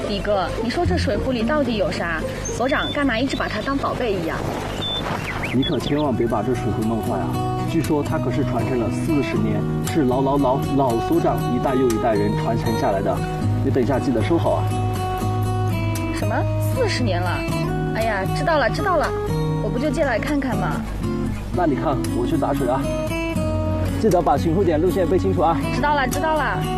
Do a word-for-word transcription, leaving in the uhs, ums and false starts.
迪哥，你说这水壶里到底有啥？所长干嘛一直把它当宝贝一样？ 你可千万别把这水壶弄坏啊！据说它可是传承了四十年，是老老老老所长一代又一代人传承下来的。你等一下记得收好啊！ 什么？四十年了？哎呀，知道了知道了，我不就借来看看吗？ 那你看，我去打水啊！记得把巡护点路线背清楚啊！ 知道了知道了。